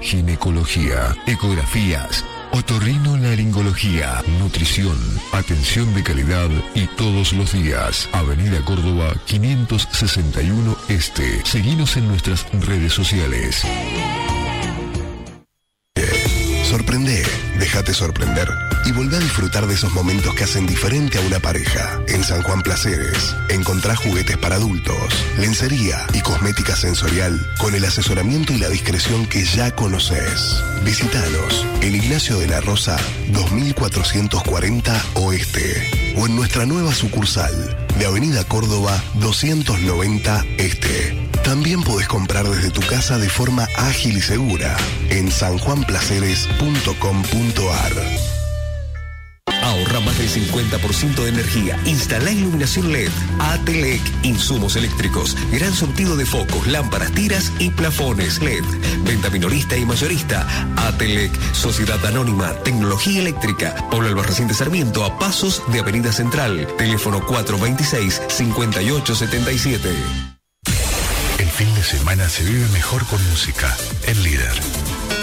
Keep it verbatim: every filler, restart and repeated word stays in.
ginecología, ecografías, otorrinolaringología, nutrición, atención de calidad y todos los días. Avenida Córdoba quinientos sesenta y uno Este. Seguinos en nuestras redes sociales. Sorprende, déjate sorprender y volvé a disfrutar de esos momentos que hacen diferente a una pareja. En San Juan Placeres encontrás juguetes para adultos, lencería y cosmética sensorial con el asesoramiento y la discreción que ya conoces. Visítanos en Ignacio de la Rosa dos mil cuatrocientos cuarenta Oeste o en nuestra nueva sucursal de Avenida Córdoba doscientos noventa Este. También podés comprar desde tu casa de forma ágil y segura en san juan placeres punto com punto a r. Ahorra más del cincuenta por ciento de energía. Instala iluminación L E D. Atelec, insumos eléctricos, gran surtido de focos, lámparas, tiras y plafones L E D. Venta minorista y mayorista. Atelec, Sociedad Anónima, Tecnología Eléctrica. Pablo Albarracín de Sarmiento, a pasos de Avenida Central. Teléfono cuatro veintiséis, cincuenta y ocho setenta y siete. El fin de semana se vive mejor con música. El Líder.